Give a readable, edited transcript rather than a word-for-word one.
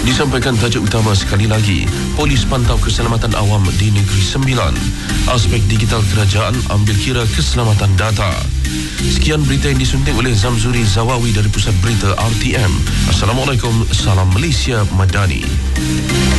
Disampaikan tajuk utama sekali lagi, polis pantau keselamatan awam di Negeri Sembilan. Aspek digital kerajaan ambil kira keselamatan data. Sekian berita yang disunting oleh Zamzuri Zawawi dari Pusat Berita RTM. Assalamualaikum, salam Malaysia Madani.